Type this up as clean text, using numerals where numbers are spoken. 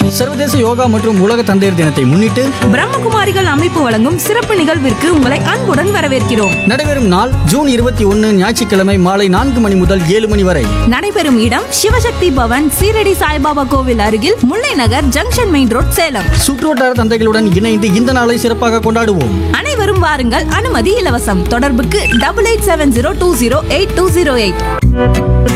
சர்வதேச யோகா மற்றும் உலக தந்தையர் தினத்தை முன்னிட்டு பிரம்மகுமாரிகள் அமைப்பு வழங்கும் சிறப்பு நிகழ்விற்கு உங்களை அன்புடன் வரவேற்கிறோம். நடைபெறும் நாள் ஜூன் 21 ஞாயிற்றுக்கிழமை மாலை 4 மணி முதல் 7 மணி வரை. நடைபெறும் இடம் சிவசக்தி பவன், சீரடி சாய்பாபா கோவில் அருகில், முல்லை நகர் ஜங்ஷன், மெயின் ரோட், சேலம். சுற்றுவட்டார தந்தைகளுடன் இணைந்து இந்த நாளை சிறப்பாக கொண்டாடுவோம். அனைவரும் வாருங்கள், அனுமதி இலவசம். தொடர்புக்கு 8870208208.